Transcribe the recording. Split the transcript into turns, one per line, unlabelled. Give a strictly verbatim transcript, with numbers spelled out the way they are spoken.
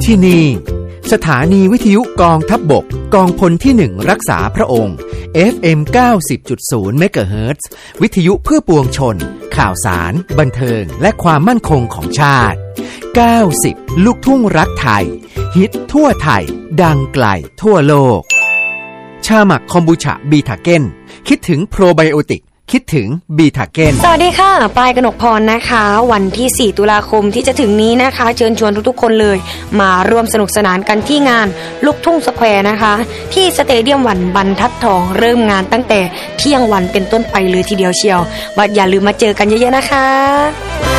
ที่นี่สถานีวิทยุกองทัพบกกองพลที่หนึ่งรักษาพระองค์ เอฟ เอ็ม เก้าสิบจุดศูนย์ เมกะเฮิรตซ์วิทยุเพื่อปวงชนข่าวสารบันเทิงและความมั่นคงของชาติเก้าสิบลูกทุ่งรักไทยฮิตทั่วไทยดังไกลทั่วโลกชาหมักคอมบูชาบีทาเก้นคิดถึงโปรไบโอติกคิดถึงบีทาเก้น
สวัสดีค่ะปลายกนกพรนะคะวันที่สี่ตุลาคมที่จะถึงนี้นะคะเชิญชวนทุกๆคนเลยมาร่วมสนุกสนานกันที่งานลูกทุ่งสแควร์นะคะที่สเตเดียมวันบรรทัดทองเริ่มงานตั้งแต่เที่ยงวันเป็นต้นไปเลยทีเดียวเชียวว่าอย่าลืมมาเจอกันเยอะๆนะคะ